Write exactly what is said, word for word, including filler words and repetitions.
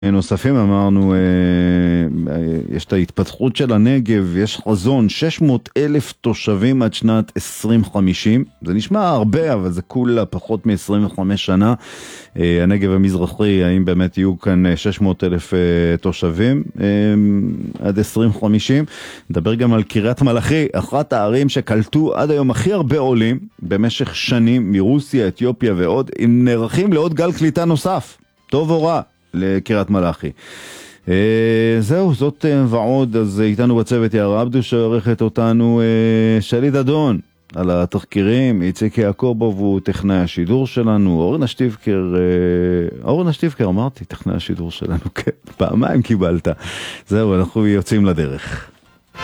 נוספים אמרנו, יש את ההתפתחות של הנגב, יש חזון שש מאות אלף תושבים עד שנת עשרים חמישים, זה נשמע הרבה אבל זה כולה פחות מ-עשרים וחמש שנה. הנגב המזרחי, האם באמת יהיו כאן שש מאות אלף תושבים עד עשרים חמישים. נדבר גם על קריית מלאכי, אחת הערים שקלטו עד היום הכי הרבה עולים במשך שנים מרוסיה, אתיופיה ועוד, הם נערכים לעוד גל קליטה נוסף, טוב או רע לקריית מלאכי. זהו, זאת ועוד. אז איתנו בצוות יערה עבדו שעורכת אותנו, שלי דדון על התחקירים, איציק יעקובוב הוא טכנאי השידור שלנו, אורנה שטיבקר, אורנה שטיבקר אמרתי, טכנאי השידור שלנו, כן, פעמיים קיבלת. זהו, אנחנו יוצאים לדרך.